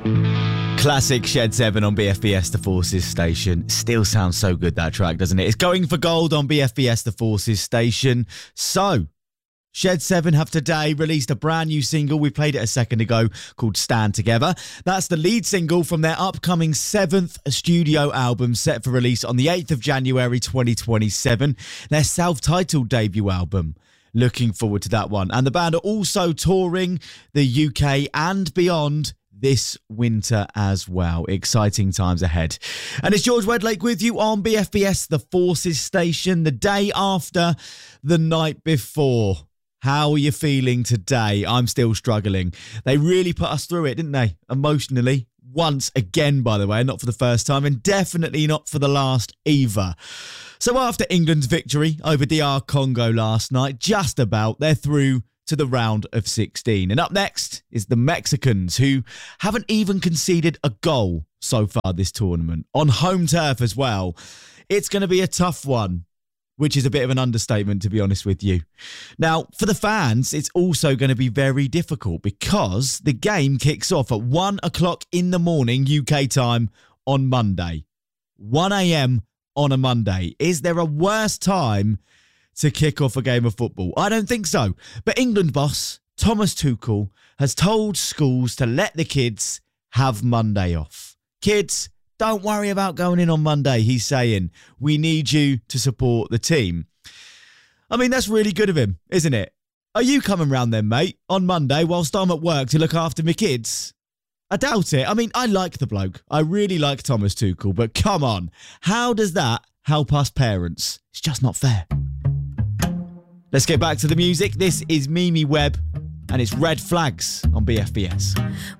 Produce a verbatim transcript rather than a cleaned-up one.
Classic Shed seven on B F B S The Forces station. Still sounds so good, that track, doesn't it? It's going for gold on B F B S The Forces station. So, Shed seven have today released a brand new single. We played it a second ago called Stand Together. That's the lead single from their upcoming seventh studio album set for release on the eighth of January twenty twenty-seven. Their self-titled debut album. Looking forward to that one. And the band are also touring the U K and beyond this winter as well. Exciting times ahead. And it's George Wedlake with you on B F B S The Forces station the day after the night before. How are you feeling today? I'm still struggling. They really put us through it, didn't they? Emotionally. Once again, by the way, not for the first time, and definitely not for the last either. So after England's victory over D R Congo last night, just about, they're through to the round of sixteen. And up next is the Mexicans, who haven't even conceded a goal so far this tournament. On home turf as well. It's going to be a tough one, which is a bit of an understatement, to be honest with you. Now, for the fans, it's also going to be very difficult because the game kicks off at one o'clock in the morning U K time on Monday. one a.m. on a Monday. Is there a worse time to kick off a game of football? I don't think so. But England boss Thomas Tuchel has told schools to let the kids have Monday off. Kids, don't worry about going in on Monday, he's saying. We need you to support the team. I mean, that's really good of him, isn't it? Are you coming round then, mate, on Monday whilst I'm at work to look after my kids? I doubt it. I mean, I like the bloke. I really like Thomas Tuchel, but come on. How does that help us parents? It's just not fair. Let's get back to the music. This is Mimi Webb, and it's Red Flags on B F B S.